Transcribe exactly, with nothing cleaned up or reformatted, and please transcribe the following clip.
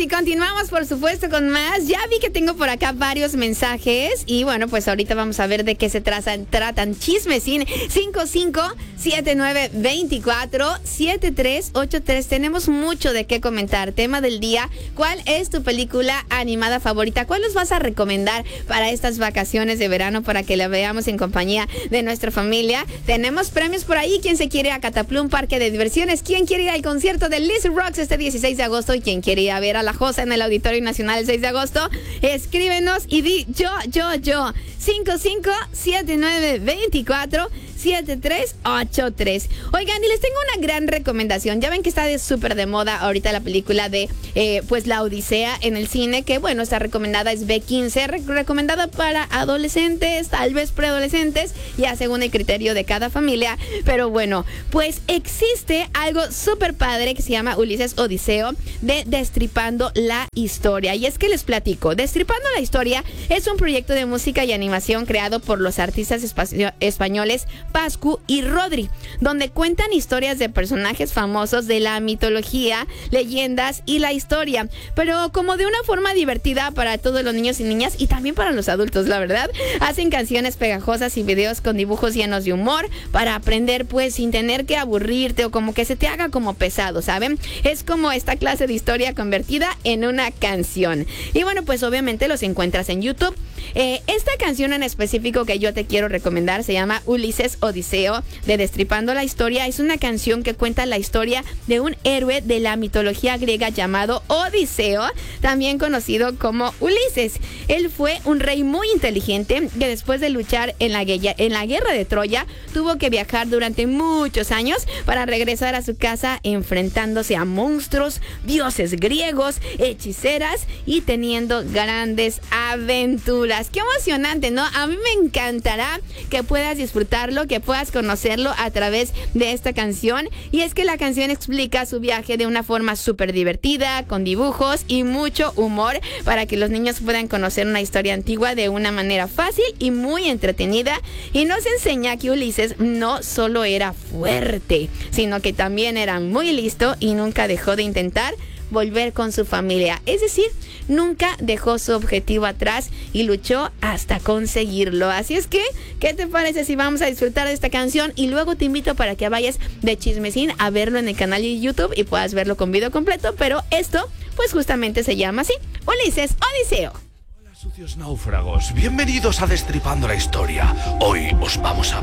y continuamos, por supuesto, con más. Ya vi que tengo por acá varios mensajes y bueno, pues ahorita vamos a ver de qué se tratan, tratan Chismesín. Cinco cinco siete nueve dos cuatro siete tres ocho tres. Tenemos mucho de qué comentar. Tema del día: ¿cuál es tu película animada favorita? ¿Cuál nos vas a recomendar para estas vacaciones de verano para que la veamos en compañía de nuestra familia? Tenemos premios por ahí. ¿Quién se quiere ir a Cataplum, parque de diversiones? ¿Quién quiere ir al concierto de Liz Rocks este dieciséis de agosto? ¿Y quién quiere ir a ver a La Josa en el Auditorio Nacional el seis de agosto? Escríbenos y di yo, yo, yo. cinco cinco siete nueve dos cuatro siete tres ocho tres. Oigan, y les tengo una gran recomendación. Ya ven que está de súper de moda ahorita la película de eh, pues La Odisea en el cine, que bueno, está recomendada, es B quince, re- recomendada para adolescentes, tal vez preadolescentes, ya según el criterio de cada familia. Pero bueno, pues existe algo súper padre que se llama Ulises Odiseo de Destripando la Historia. Y es que les platico, Destripando la Historia es un proyecto de música y animación creado por los artistas espa- españoles Pascu y Rodri, donde cuentan historias de personajes famosos de la mitología, leyendas y la historia, pero como de una forma divertida para todos los niños y niñas y también para los adultos, la verdad. Hacen canciones pegajosas y videos con dibujos llenos de humor para aprender, pues, sin tener que aburrirte o como que se te haga como pesado, ¿saben? Es como esta clase de historia convertida en una canción. Y bueno, pues obviamente los encuentras en YouTube. Eh, esta canción en específico que yo te quiero recomendar se llama Ulises Odiseo de Destripando la Historia. Es una canción que cuenta la historia de un héroe de la mitología griega llamado Odiseo, también conocido como Ulises. Él fue un rey muy inteligente que después de luchar en la, guerra, en la guerra de Troya tuvo que viajar durante muchos años para regresar a su casa, enfrentándose a monstruos, dioses griegos, hechiceras y teniendo grandes aventuras. ¡Qué emocionante!, ¿no? A mí me encantará que puedas disfrutarlo, que puedas conocerlo a través de esta canción. Y es que la canción explica su viaje de una forma súper divertida, con dibujos y mucho humor, para que los niños puedan conocer una historia antigua de una manera fácil y muy entretenida. Y nos enseña que Ulises no solo era fuerte, sino que también era muy listo y nunca dejó de intentar volver con su familia. Es decir, nunca dejó su objetivo atrás y luchó hasta conseguirlo. Así es que, ¿qué te parece si vamos a disfrutar de esta canción? Y luego te invito para que vayas de Chismesín a verlo en el canal de YouTube y puedas verlo con video completo. Pero esto, pues justamente se llama así: Ulises Odiseo. Hola, sucios náufragos. Bienvenidos a Destripando la Historia. Hoy os vamos a